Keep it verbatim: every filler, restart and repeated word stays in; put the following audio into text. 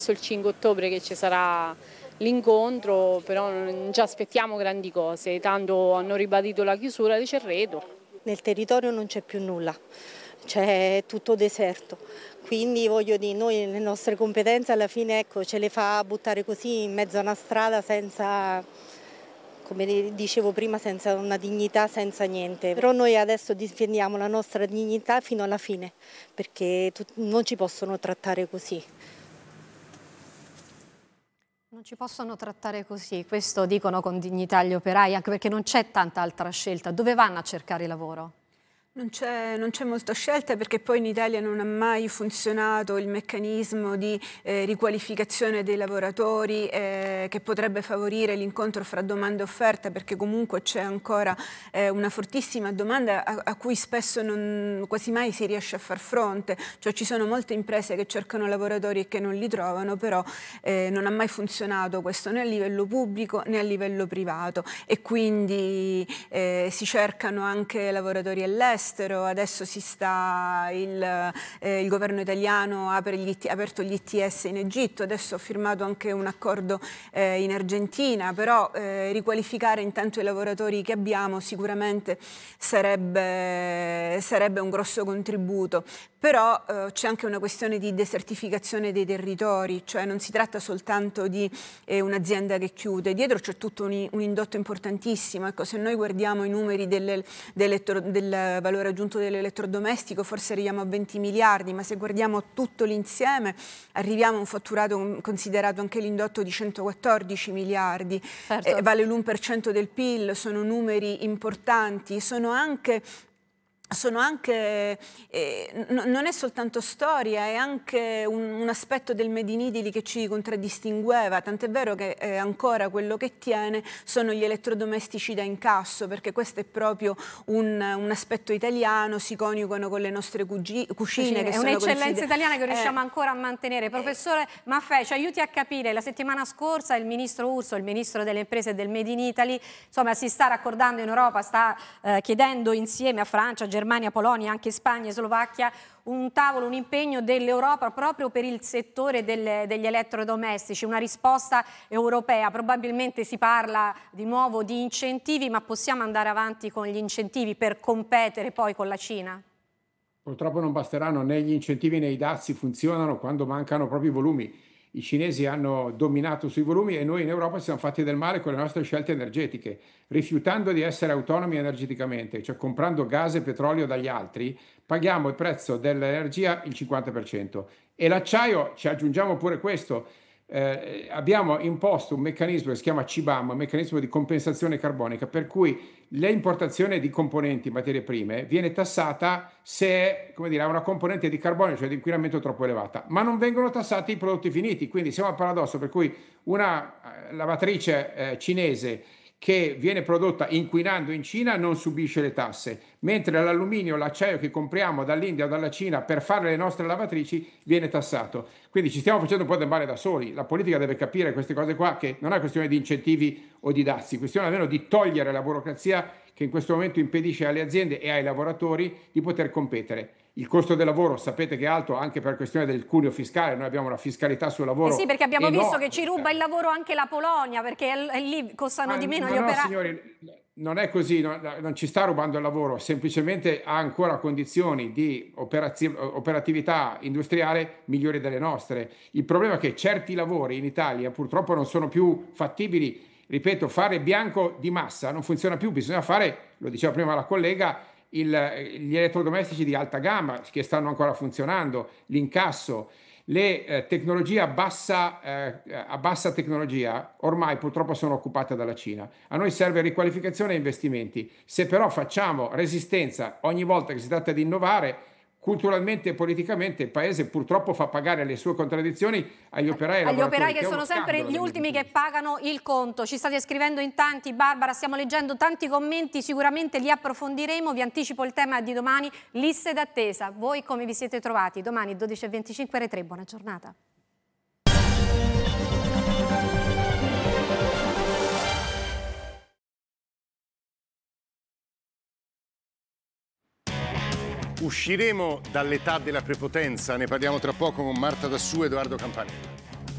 Il cinque ottobre che ci sarà l'incontro, però non ci aspettiamo grandi cose, tanto hanno ribadito la chiusura di Cerreto. Nel territorio non c'è più nulla, c'è tutto deserto, quindi voglio dire, noi le nostre competenze alla fine ecco, ce le fa buttare così in mezzo a una strada senza, come dicevo prima, senza una dignità, senza niente. Però noi adesso difendiamo la nostra dignità fino alla fine, perché non ci possono trattare così. Non ci possono trattare così, questo dicono con dignità gli operai, anche perché non c'è tanta altra scelta. Dove vanno a cercare lavoro? Non c'è, non c'è molta scelta perché poi in Italia non ha mai funzionato il meccanismo di eh, riqualificazione dei lavoratori eh, che potrebbe favorire l'incontro fra domanda e offerta, perché comunque c'è ancora eh, una fortissima domanda a, a cui spesso non, quasi mai si riesce a far fronte. Cioè ci sono molte imprese che cercano lavoratori e che non li trovano, però eh, non ha mai funzionato questo né a livello pubblico né a livello privato, e quindi eh, si cercano anche lavoratori all'estero. Adesso si sta il, eh, il governo italiano ha aperto gli I T S in Egitto, adesso ha firmato anche un accordo eh, in Argentina, però eh, riqualificare intanto i lavoratori che abbiamo sicuramente sarebbe, sarebbe un grosso contributo. Però eh, c'è anche una questione di desertificazione dei territori, cioè non si tratta soltanto di eh, un'azienda che chiude, dietro c'è tutto un, un indotto importantissimo. Ecco, se noi guardiamo i numeri delle, del valore aggiunto dell'elettrodomestico forse arriviamo a venti miliardi, ma se guardiamo tutto l'insieme arriviamo a un fatturato considerato anche l'indotto di centoquattordici miliardi, certo. eh, vale l'uno per cento del P I L, sono numeri importanti, sono anche... Sono anche, eh, non è soltanto storia, è anche un, un aspetto del Made in Italy che ci contraddistingueva, tant'è vero che eh, ancora quello che tiene sono gli elettrodomestici da incasso, perché questo è proprio un, un aspetto italiano, si coniugano con le nostre cugi, cucine. È un'eccellenza italiana che riusciamo eh, ancora a mantenere. Professore Maffei, ci aiuti a capire, la settimana scorsa il ministro Urso, il ministro delle imprese e del Made in Italy, insomma si sta raccordando in Europa, sta eh, chiedendo insieme a Francia, Germania, Germania, Polonia, anche Spagna e Slovacchia, un tavolo, un impegno dell'Europa proprio per il settore delle, degli elettrodomestici, una risposta europea. Probabilmente si parla di nuovo di incentivi, ma possiamo andare avanti con gli incentivi per competere poi con la Cina? Purtroppo non basteranno, né gli incentivi né i dazi funzionano quando mancano proprio i volumi. I cinesi hanno dominato sui volumi e noi in Europa ci siamo fatti del male con le nostre scelte energetiche, rifiutando di essere autonomi energeticamente, cioè comprando gas e petrolio dagli altri, paghiamo il prezzo dell'energia il cinquanta per cento. E l'acciaio, ci aggiungiamo pure questo, eh, abbiamo imposto un meccanismo che si chiama C B A M, un meccanismo di compensazione carbonica, per cui l'importazione di componenti, materie prime, viene tassata se, come dire, ha una componente di carbonio, cioè di inquinamento troppo elevata, ma non vengono tassati i prodotti finiti. Quindi siamo al paradosso per cui una lavatrice eh, cinese che viene prodotta inquinando in Cina non subisce le tasse, mentre l'alluminio, l'acciaio che compriamo dall'India o dalla Cina per fare le nostre lavatrici viene tassato. Quindi ci stiamo facendo un po' del male da soli. La politica deve capire queste cose qua, che non è questione di incentivi o di dazi, è questione almeno di togliere la burocrazia che in questo momento impedisce alle aziende e ai lavoratori di poter competere. Il costo del lavoro sapete che è alto anche per questione del cuneo fiscale, noi abbiamo una fiscalità sul lavoro. Eh sì, perché abbiamo enorme. visto che ci ruba il lavoro anche la Polonia, perché lì costano Ma, di meno ma gli no, operai. Signori, non è così, no, non ci sta rubando il lavoro, semplicemente ha ancora condizioni di operatività industriale migliori delle nostre. Il problema è che certi lavori in Italia purtroppo non sono più fattibili. Ripeto, fare bianco di massa non funziona più, bisogna fare, lo diceva prima la collega, il, gli elettrodomestici di alta gamma che stanno ancora funzionando, l'incasso, le eh, tecnologie a bassa, eh, a bassa tecnologia ormai purtroppo sono occupate dalla Cina. A noi serve riqualificazione e investimenti. Se però facciamo resistenza ogni volta che si tratta di innovare, culturalmente e politicamente il paese purtroppo fa pagare le sue contraddizioni agli operai e agli operai che, che sono sempre gli ultimi che pagano il conto. Ci state scrivendo in tanti, Barbara, stiamo leggendo tanti commenti, sicuramente li approfondiremo. Vi anticipo il tema di domani, liste d'attesa. Voi come vi siete trovati? Domani dodici e venticinque Rai tre, buona giornata. Usciremo dall'età della prepotenza, ne parliamo tra poco con Marta Dassù e Edoardo Campanella.